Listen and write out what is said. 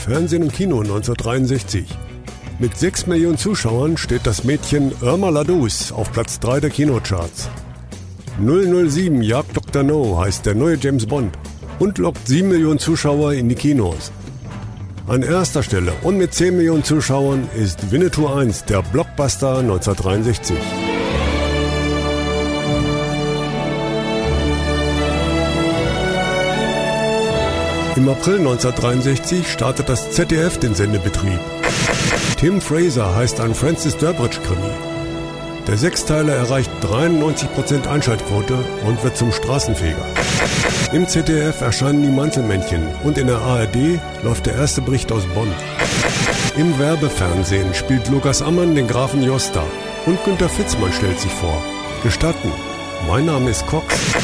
Fernsehen und Kino 1963. Mit 6 Millionen Zuschauern steht das Mädchen Irma la Douce auf Platz 3 der Kinocharts. 007 Jagd Dr. No heißt der neue James Bond und lockt 7 Millionen Zuschauer in die Kinos. An erster Stelle und mit 10 Millionen Zuschauern ist Winnetou 1, der Blockbuster 1963. Im April 1963 startet das ZDF den Sendebetrieb. Tim Fraser heißt ein Francis Durbridge-Krimi. Der Sechsteiler erreicht 93% Einschaltquote und wird zum Straßenfeger. Im ZDF erscheinen die Mantelmännchen und in der ARD läuft der erste Bericht aus Bonn. Im Werbefernsehen spielt Lukas Ammann den Grafen Josta und Günter Fitzmann stellt sich vor. Gestatten, mein Name ist Cox.